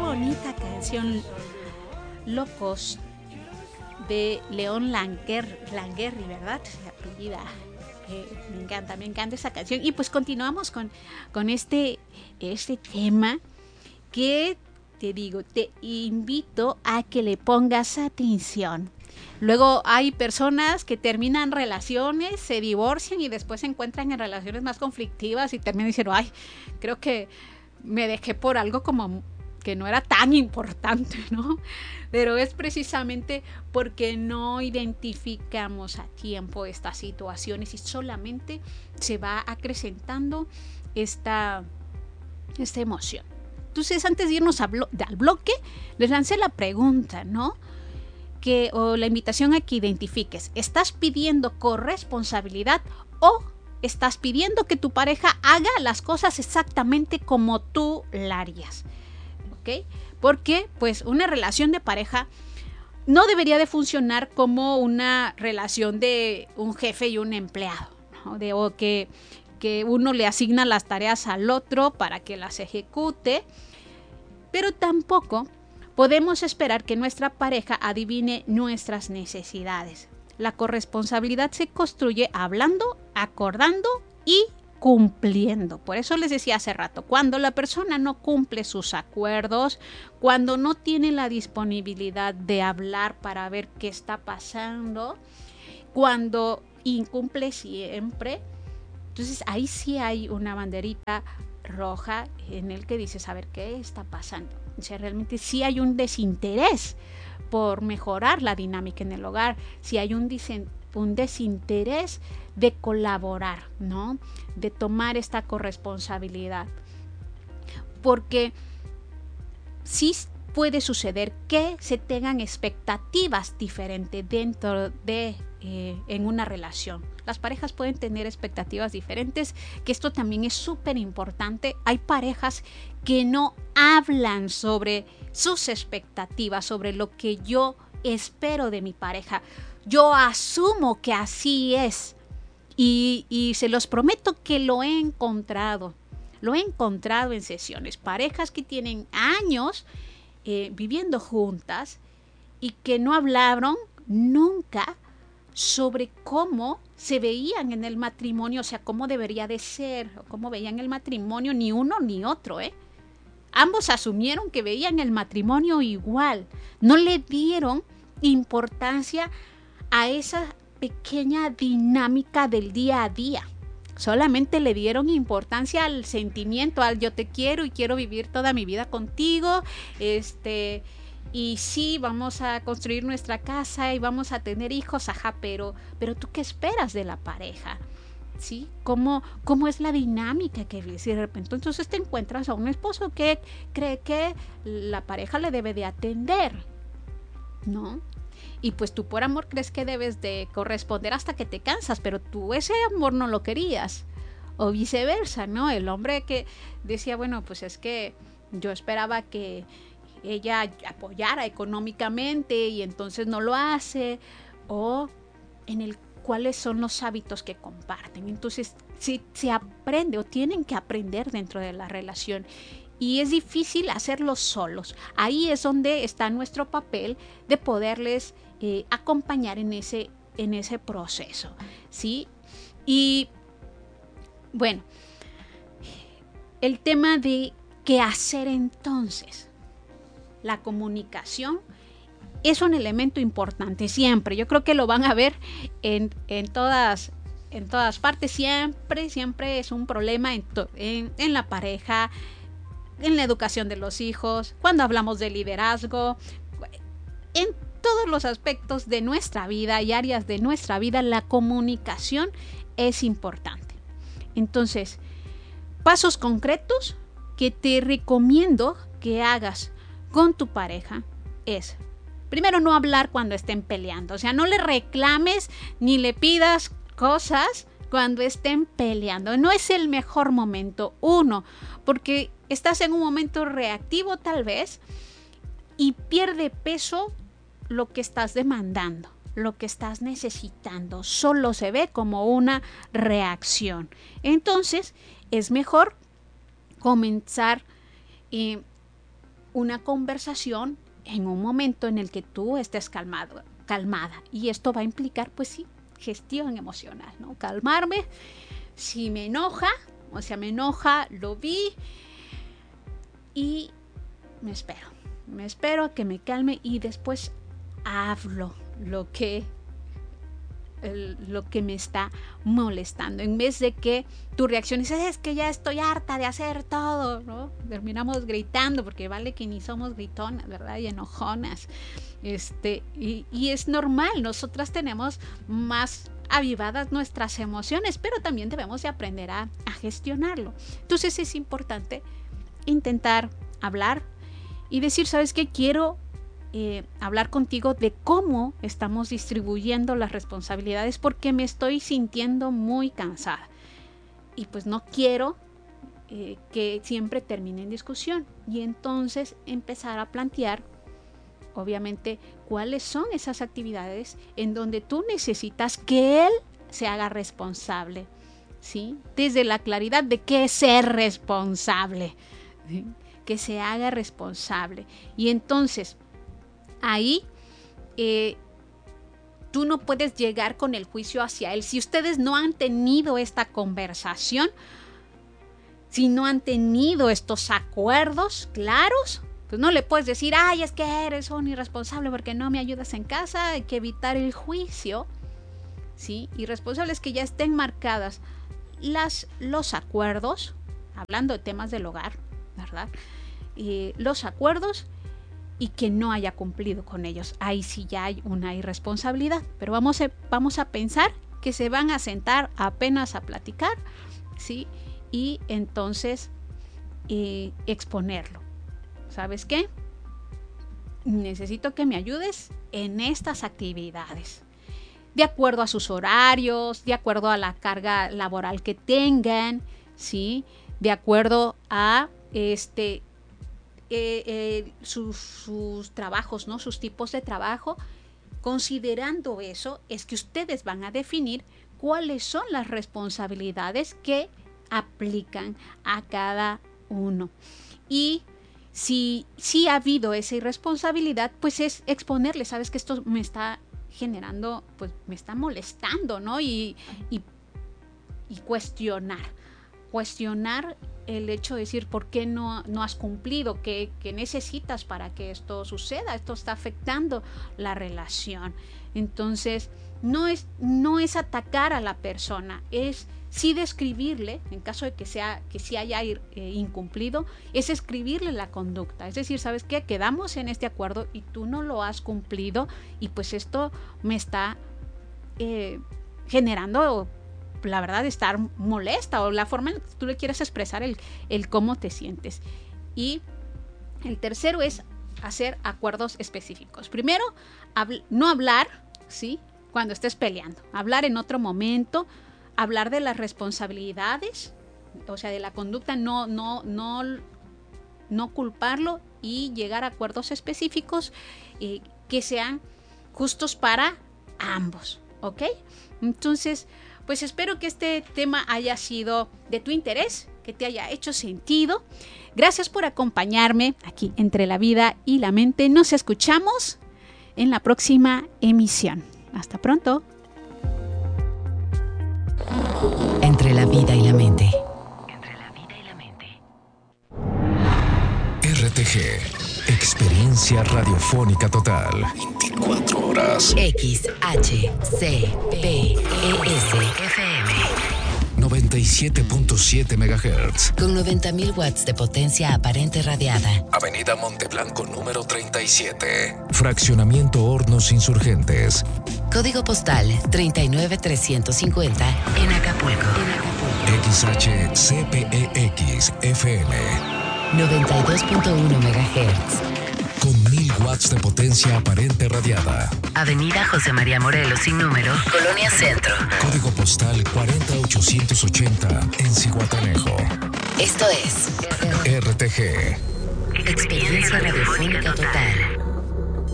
bonita canción, Locos, de León Languerri, ¿verdad? Se apellida. Me encanta esa canción. Y pues continuamos con este tema que te digo, te invito a que le pongas atención. Luego hay personas que terminan relaciones, se divorcian y después se encuentran en relaciones más conflictivas y terminan diciendo, ay, creo que me dejé por algo como que no era tan importante, ¿no? Pero es precisamente porque no identificamos a tiempo estas situaciones y solamente se va acrecentando esta emoción. Entonces, antes de irnos al bloque, les lancé la pregunta, ¿no? O la invitación a que identifiques, ¿estás pidiendo corresponsabilidad o estás pidiendo que tu pareja haga las cosas exactamente como tú la harías? ¿Ok? Porque pues una relación de pareja no debería de funcionar como una relación de un jefe y un empleado, ¿no? O que uno le asigna las tareas al otro para que las ejecute, pero tampoco podemos esperar que nuestra pareja adivine nuestras necesidades. La corresponsabilidad se construye hablando, acordando y cumpliendo. Por eso les decía hace rato, cuando la persona no cumple sus acuerdos, cuando no tiene la disponibilidad de hablar para ver qué está pasando, cuando incumple siempre, entonces ahí sí hay una banderita roja en el que dices, a ver, ¿qué está pasando? O sea, realmente sí hay un desinterés por mejorar la dinámica en el hogar, sí hay un desinterés de colaborar, ¿no? De tomar esta corresponsabilidad. Porque sí puede suceder que se tengan expectativas diferentes dentro de en una relación. Las parejas pueden tener expectativas diferentes, que esto también es súper importante. Hay parejas que no hablan sobre sus expectativas, sobre lo que yo espero de mi pareja. Yo asumo que así es y se los prometo que lo he encontrado en sesiones. Parejas que tienen años viviendo juntas y que no hablaron nunca sobre cómo se veían en el matrimonio, o sea, cómo debería de ser, o cómo veían el matrimonio, ni uno ni otro, Ambos asumieron que veían el matrimonio igual, no le dieron importancia a esa pequeña dinámica del día a día, solamente le dieron importancia al sentimiento, al yo te quiero y quiero vivir toda mi vida contigo, y sí, vamos a construir nuestra casa y vamos a tener hijos, ajá, pero ¿tú qué esperas de la pareja? ¿Sí? ¿Cómo es la dinámica que ves? Y de repente entonces te encuentras a un esposo que cree que la pareja le debe de atender, ¿no? Y pues tú por amor crees que debes de corresponder hasta que te cansas, pero tú ese amor no lo querías. O viceversa, ¿no? El hombre que decía, bueno, pues es que yo esperaba que ella apoyara económicamente y entonces no lo hace, o cuáles son los hábitos que comparten. Entonces se aprende o tienen que aprender dentro de la relación y es difícil hacerlo solos. Ahí es donde está nuestro papel de poderles acompañar en ese proceso, ¿sí? Y bueno, el tema de qué hacer entonces. La comunicación es un elemento importante siempre. Yo creo que lo van a ver en todas partes. Siempre es un problema en la pareja, en la educación de los hijos, cuando hablamos de liderazgo, en todos los aspectos de nuestra vida y áreas de nuestra vida, la comunicación es importante. Entonces, pasos concretos que te recomiendo que hagas con tu pareja es, primero, no hablar cuando estén peleando. O sea, no le reclames ni le pidas cosas cuando estén peleando. No es el mejor momento. Uno, porque estás en un momento reactivo tal vez y pierde peso lo que estás demandando, lo que estás necesitando. Solo se ve como una reacción. Entonces, es mejor comenzar una conversación en un momento en el que tú estés calmada. Y esto va a implicar, pues sí, gestión emocional, ¿no? Calmarme. Si me enoja, lo vi y me espero a que me calme y después hablo lo que me está molestando, en vez de que tu reacción es que ya estoy harta de hacer todo, ¿no? Terminamos gritando, porque vale que ni somos gritonas, ¿verdad? Y enojonas. Y es normal, nosotras tenemos más avivadas nuestras emociones, pero también debemos de aprender a gestionarlo. Entonces es importante intentar hablar y decir, ¿sabes qué? Quiero hablar contigo de cómo estamos distribuyendo las responsabilidades, porque me estoy sintiendo muy cansada y pues no quiero que siempre termine en discusión. Y entonces empezar a plantear, obviamente, cuáles son esas actividades en donde tú necesitas que él se haga responsable, ¿sí? Desde la claridad de qué es ser responsable, ¿sí? Que se haga responsable. Y entonces ahí tú no puedes llegar con el juicio hacia él. Si ustedes no han tenido esta conversación, si no han tenido estos acuerdos claros, pues no le puedes decir, ay, es que eres un irresponsable porque no me ayudas en casa. Hay que evitar el juicio, ¿sí? Irresponsables que ya estén marcadas los acuerdos, hablando de temas del hogar, ¿verdad? Los acuerdos, y que no haya cumplido con ellos. Ahí sí ya hay una irresponsabilidad. Pero vamos a pensar que se van a sentar apenas a platicar, ¿sí? Y entonces exponerlo. ¿Sabes qué? Necesito que me ayudes en estas actividades, de acuerdo a sus horarios, de acuerdo a la carga laboral que tengan, ¿sí? De acuerdo a sus trabajos, ¿no? Sus tipos de trabajo. Considerando eso, es que ustedes van a definir cuáles son las responsabilidades que aplican a cada uno. Y si ha habido esa irresponsabilidad, pues es exponerle, sabes que esto me está generando, pues me está molestando, ¿no? Y cuestionar el hecho de decir por qué no has cumplido, qué necesitas para que esto suceda. Esto está afectando la relación. Entonces no es atacar a la persona, es sí describirle, en caso de que sí haya incumplido, es escribirle la conducta. Es decir, ¿sabes qué? Quedamos en este acuerdo y tú no lo has cumplido, y pues esto me está generando, la verdad, estar molesta, o la forma en que tú le quieres expresar el cómo te sientes. Y el tercero es hacer acuerdos específicos. Primero, no hablar, ¿sí? Cuando estés peleando, hablar en otro momento, hablar de las responsabilidades, o sea, de la conducta, no culparlo, y llegar a acuerdos específicos que sean justos para ambos, ¿ok? Entonces, pues espero que este tema haya sido de tu interés, que te haya hecho sentido. Gracias por acompañarme aquí Entre la Vida y la Mente. Nos escuchamos en la próxima emisión. Hasta pronto. Entre la vida y la mente. RTG, experiencia radiofónica total. 24 horas. XHCPES-FM 97.7 MHz. con 90.000 watts de potencia aparente radiada. Avenida Monteblanco número 37. Fraccionamiento Hornos Insurgentes. Código postal 39350 en Acapulco. XHCPEX-FM 92.1 MHz. con 1000 watts de potencia aparente radiada. Avenida José María Morelos sin número, Colonia Centro. Código postal 40880 en Zihuatanejo. Esto es RTG. Experiencia Radiofónica Total.